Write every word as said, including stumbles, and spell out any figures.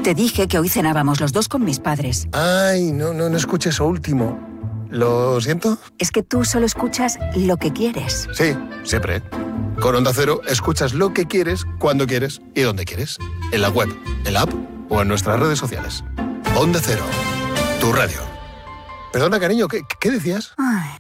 Te dije que hoy cenábamos los dos con mis padres. Ay, no, no, no escuché eso último. ¿Lo siento? Es que tú solo escuchas lo que quieres. Sí, siempre. Con Onda Cero escuchas lo que quieres, cuando quieres y donde quieres. En la web, en la app o en nuestras redes sociales. Onda Cero, tu radio. Perdona, cariño, ¿qué, qué decías? Ay,